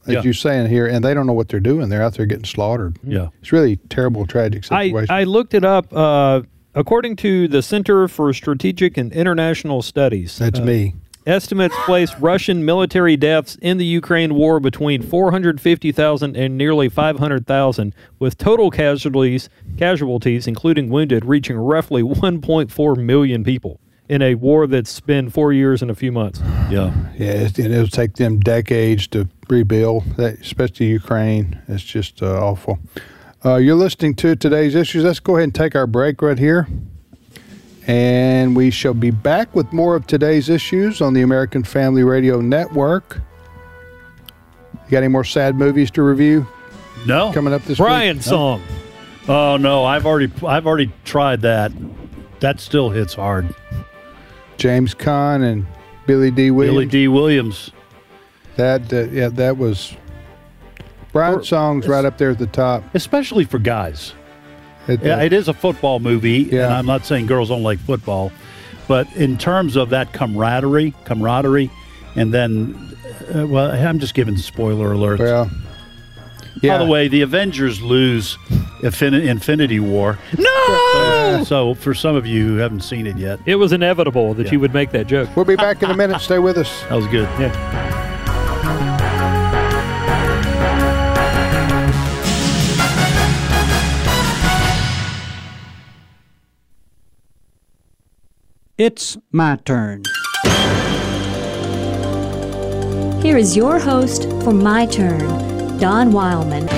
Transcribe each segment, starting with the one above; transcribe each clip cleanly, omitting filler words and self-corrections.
as you're saying here, and they don't know what they're doing. They're out there getting slaughtered. Yeah. It's really a terrible, tragic situation. I looked it up. According to the Center for Strategic and International Studies. That's me. Estimates place Russian military deaths in the Ukraine war between 450,000 and nearly 500,000, with total casualties, including wounded, reaching roughly 1.4 million people in a war that's been 4 years and a few months. Yeah. Yeah, and it'll take them decades to rebuild, especially Ukraine. It's just awful. You're listening to Today's Issues. Let's go ahead and take our break right here. And we shall be back with more of Today's Issues on the American Family Radio Network. You got any more sad movies to review? No. Coming up this Brian week? song. Oh no, I've already tried that. That still hits hard. James Caan and Billy D. Williams. Billy D. Williams. That was Brian's song's right up there at the top. Especially for guys. It is a football movie, and I'm not saying girls don't like football, but in terms of that camaraderie, and then, I'm just giving spoiler alerts. Well, By the way, the Avengers lose Infinity War. No! So for some of you who haven't seen it yet. It was inevitable that you would make that joke. We'll be back in a minute. Stay with us. That was good. Yeah. It's my turn. Here is your host for My Turn, Don Wildman.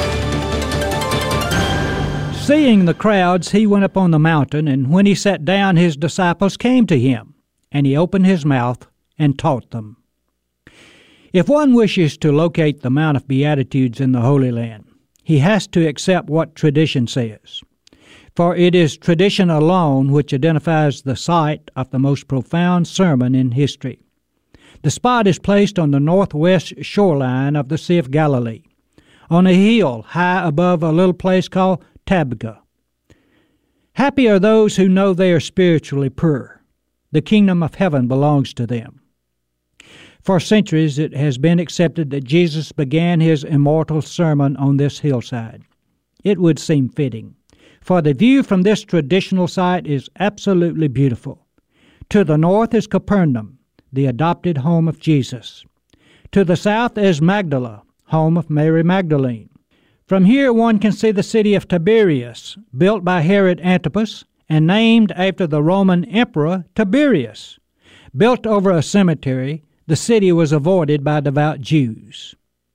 Seeing the crowds, he went up on the mountain, and when he sat down, his disciples came to him, and he opened his mouth and taught them. If one wishes to locate the Mount of Beatitudes in the Holy Land, he has to accept what tradition says. For it is tradition alone which identifies the site of the most profound sermon in history. The spot is placed on the northwest shoreline of the Sea of Galilee, on a hill high above a little place called Tabgha. Happy are those who know they are spiritually poor. The kingdom of heaven belongs to them. For centuries it has been accepted that Jesus began his immortal sermon on this hillside. It would seem fitting, for the view from this traditional site is absolutely beautiful. To the north is Capernaum, the adopted home of Jesus. To the south is Magdala, home of Mary Magdalene. From here one can see the city of Tiberias, built by Herod Antipas and named after the Roman emperor Tiberius. Built over a cemetery, the city was avoided by devout Jews.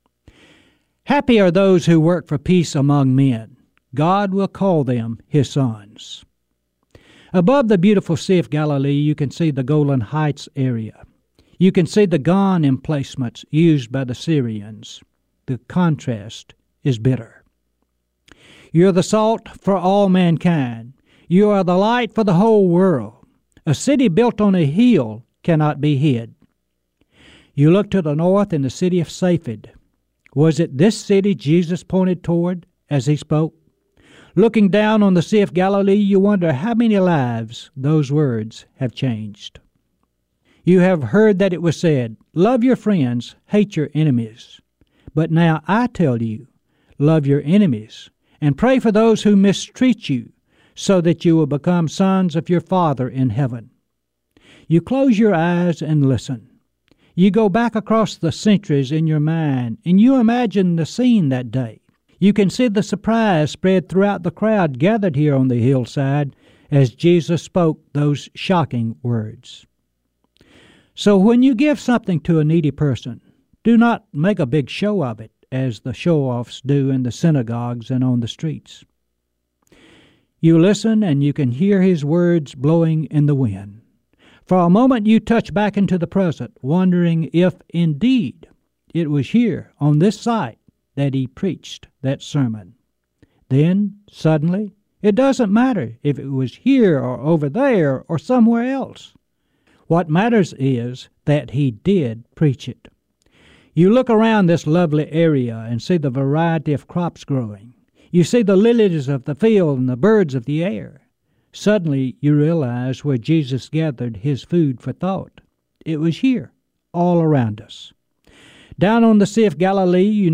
Happy are those who work for peace among men. God will call them his sons. Above the beautiful Sea of Galilee, you can see the Golan Heights area. You can see the Golan emplacements used by the Syrians. The contrast is bitter. You're the salt for all mankind. You are the light for the whole world. A city built on a hill cannot be hid. You look to the north in the city of Safed. Was it this city Jesus pointed toward as he spoke? Looking down on the Sea of Galilee, you wonder how many lives those words have changed. You have heard that it was said, love your friends, hate your enemies. But now I tell you, love your enemies, and pray for those who mistreat you, so that you will become sons of your Father in heaven. You close your eyes and listen. You go back across the centuries in your mind, and you imagine the scene that day. You can see the surprise spread throughout the crowd gathered here on the hillside as Jesus spoke those shocking words. So when you give something to a needy person, do not make a big show of it, as the show-offs do in the synagogues and on the streets. You listen and you can hear his words blowing in the wind. For a moment you touch back into the present, wondering if indeed it was here on this site that he preached that sermon. Then, suddenly, it doesn't matter if it was here or over there or somewhere else. What matters is that he did preach it. You look around this lovely area and see the variety of crops growing. You see the lilies of the field and the birds of the air. Suddenly you realize where Jesus gathered his food for thought. It was here, all around us. Down on the Sea of Galilee, you